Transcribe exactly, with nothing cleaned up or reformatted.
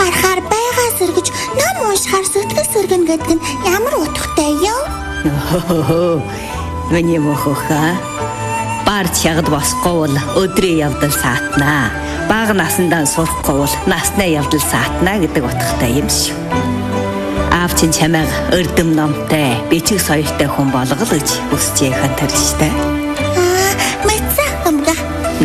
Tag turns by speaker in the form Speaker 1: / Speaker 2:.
Speaker 1: гарахаар байгаа сэргэж ном уншихаар сэтгэл сэргэн гэдэг нь ямар утгатай юу?
Speaker 2: Миний мөхөха бар чагд босгүй бол өдрийн явдал саатнаа. Бага насандаа сурахгүй бол насны явдал саатнаа гэдэг утгатай юм шүү. Аав чинь чамайг өрдөм номтой, бичиг соёлтой хүн болгол гэж хүсэж яхад тарьжтай.